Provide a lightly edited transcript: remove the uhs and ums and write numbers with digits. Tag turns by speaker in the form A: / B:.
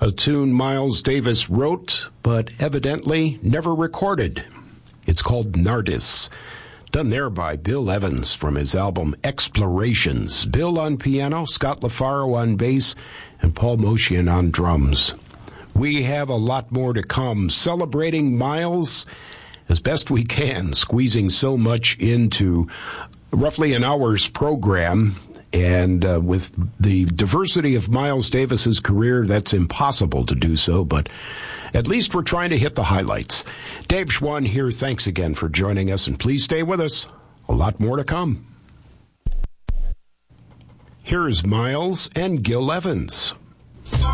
A: a tune Miles Davis wrote, but evidently never recorded. It's called Nardis, done there by Bill Evans from his album Explorations. Bill on piano, Scott LaFaro on bass, and Paul Motian on drums. We have a lot more to come, celebrating Miles as best we can, squeezing so much into roughly an hour's program. And with the diversity of Miles Davis's career, that's impossible to do so, but at least we're trying to hit the highlights. Dave Schwann here. Thanks again for joining us, and please stay with us. A lot more to come. Here's Miles and Gil Evans.